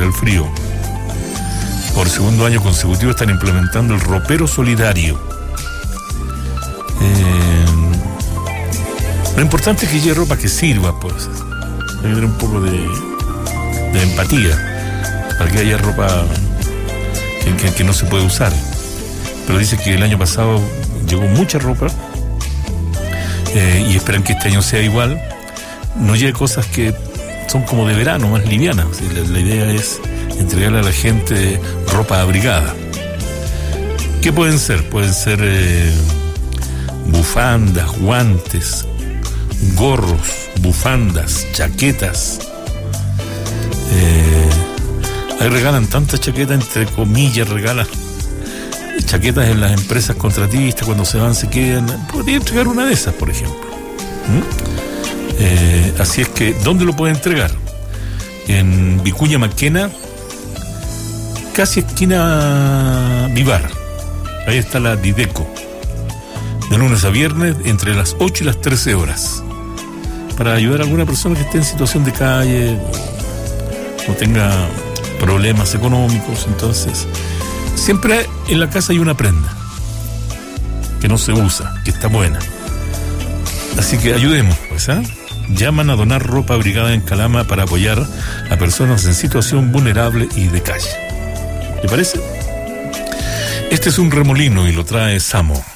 el frío. Por segundo año consecutivo están implementando el ropero solidario. Lo importante es que lleve ropa que sirva, pues. Hay que tener un poco de empatía para que haya ropa que no se puede usar. Pero dice que el año pasado llegó mucha ropa y esperan que este año sea igual. No llegue cosas que son como de verano, más livianas. La idea es entregarle a la gente ropa abrigada. ¿Qué pueden ser? Pueden ser bufandas, guantes, gorros, bufandas, chaquetas. Ahí regalan tantas chaquetas, entre comillas, regalan chaquetas en las empresas contratistas, cuando se van se quedan. Podría entregar una de esas, por ejemplo. Así es que, ¿dónde lo puede entregar? En Vicuña Maquena, casi esquina Vivar. Ahí está la Dideco. De lunes a viernes, entre las 8 y las 13 horas. Para ayudar a alguna persona que esté en situación de calle, no tenga problemas económicos. Entonces, siempre en la casa hay una prenda que no se usa, que está buena. Así que ayudemos, pues, ¿ah? Llaman a donar ropa abrigada en Calama para apoyar a personas en situación vulnerable y de calle. ¿Le parece? Este es un remolino y lo trae Samo.